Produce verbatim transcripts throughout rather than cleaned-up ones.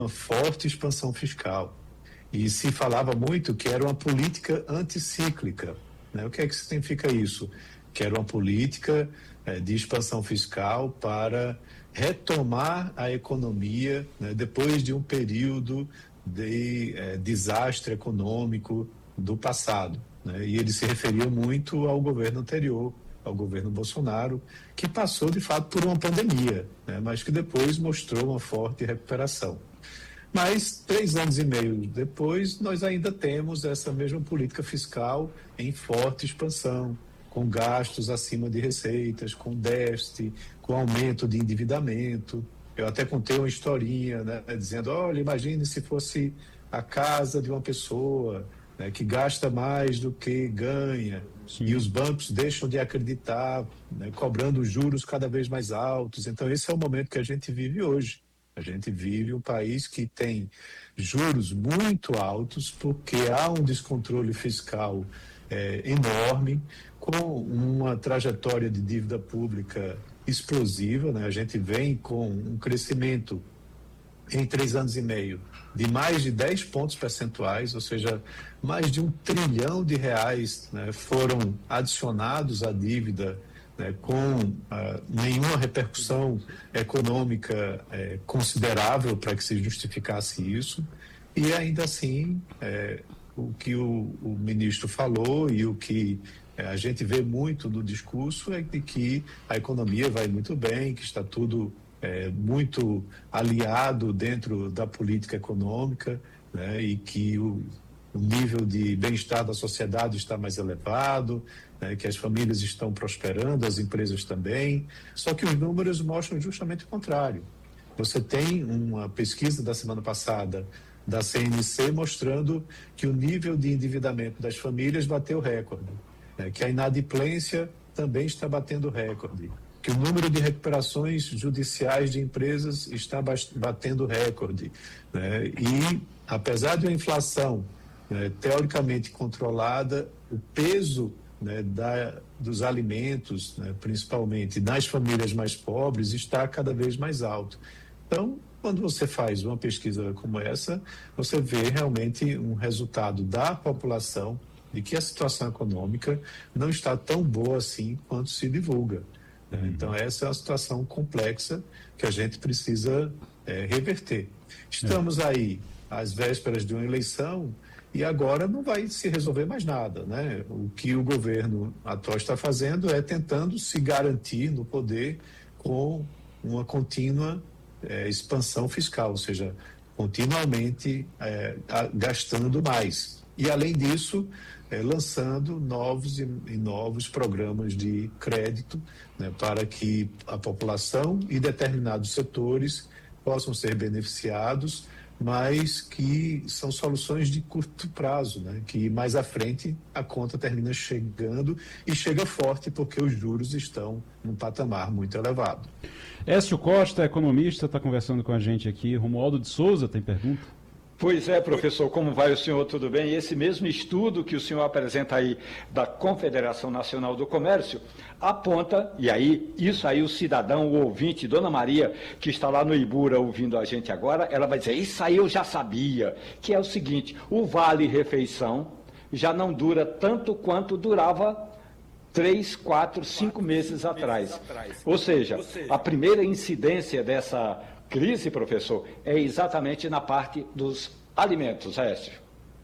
uma forte expansão fiscal. E se falava muito que era uma política anticíclica, né? O que é que significa isso? Que era uma política eh, de expansão fiscal para retomar a economia, né, depois de um período de eh, desastre econômico do passado, né? E ele se referia muito ao governo anterior, ao governo Bolsonaro, que passou de fato por uma pandemia, né, mas que depois mostrou uma forte recuperação. Mas, três anos e meio depois, nós ainda temos essa mesma política fiscal em forte expansão, com gastos acima de receitas, com déficit, com aumento de endividamento. Eu até contei uma historinha, né, dizendo, olha, imagine se fosse a casa de uma pessoa, né, que gasta mais do que ganha, Sim. E os bancos deixam de acreditar, né, cobrando juros cada vez mais altos. Então, esse é o momento que a gente vive hoje. A gente vive um país que tem juros muito altos, porque há um descontrole fiscal é, enorme, com uma trajetória de dívida pública explosiva, né? A gente vem com um crescimento em três anos e meio de mais de dez pontos percentuais, ou seja, mais de um trilhão de reais, né, foram adicionados à dívida, né, com ah, nenhuma repercussão econômica eh, considerável para que se justificasse isso, e ainda assim eh, o que o, o ministro falou e o que eh, a gente vê muito no discurso é de que a economia vai muito bem, que está tudo é, muito aliado dentro da política econômica, né, e que o, o nível de bem-estar da sociedade está mais elevado, né, que as famílias estão prosperando, as empresas também, só que os números mostram justamente o contrário. Você tem uma pesquisa da semana passada da C N C mostrando que o nível de endividamento das famílias bateu recorde, né, que a inadimplência também está batendo recorde, que o número de recuperações judiciais de empresas está batendo recorde, né? E, apesar de uma inflação, né, teoricamente controlada, o peso, né, da, dos alimentos, né, principalmente nas famílias mais pobres, está cada vez mais alto. Então, quando você faz uma pesquisa como essa, você vê realmente um resultado da população de que a situação econômica não está tão boa assim quanto se divulga. Então, essa é uma situação complexa que a gente precisa é, reverter. Estamos é. aí às vésperas de uma eleição e agora não vai se resolver mais nada, né? O que o governo atual está fazendo é tentando se garantir no poder com uma contínua é, expansão fiscal, ou seja, continuamente é, gastando mais. E, além disso, é, lançando novos e, e novos programas de crédito, né, para que a população e determinados setores possam ser beneficiados, mas que são soluções de curto prazo, né, que mais à frente a conta termina chegando e chega forte porque os juros estão num patamar muito elevado. Écio Costa, economista, está conversando com a gente aqui. Romualdo de Souza tem pergunta? Pois é, professor, como vai o senhor? Tudo bem? Esse mesmo estudo que o senhor apresenta aí da Confederação Nacional do Comércio aponta, e aí, isso aí o cidadão, o ouvinte, Dona Maria, que está lá no Ibura ouvindo a gente agora, ela vai dizer, isso aí eu já sabia, que é o seguinte, o vale-refeição já não dura tanto quanto durava três, quatro, cinco meses atrás. Ou seja, a primeira incidência dessa crise, professor, é exatamente na parte dos alimentos, Écio.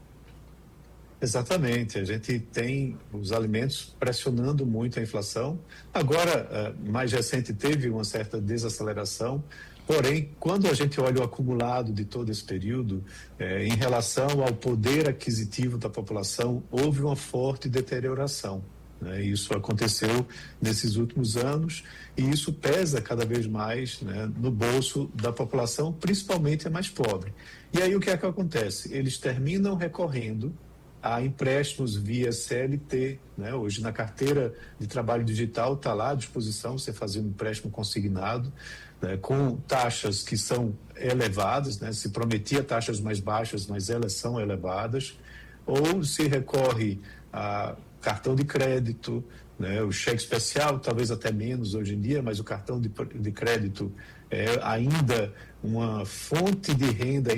Exatamente, a gente tem os alimentos pressionando muito a inflação. Agora, mais recente, teve uma certa desaceleração, porém, quando a gente olha o acumulado de todo esse período, eh, em relação ao poder aquisitivo da população, houve uma forte deterioração. Né? Isso aconteceu nesses últimos anos e isso pesa cada vez mais, né, no bolso da população, principalmente a mais pobre. E aí o que é que acontece? Eles terminam recorrendo a empréstimos via C L T, né? Hoje na carteira de trabalho digital está lá à disposição você fazer um empréstimo consignado, né, com taxas que são elevadas, né? Se prometia taxas mais baixas, mas elas são elevadas, ou se recorre a cartão de crédito, né? O cheque especial, talvez até menos hoje em dia, mas o cartão de, de crédito é ainda uma fonte de renda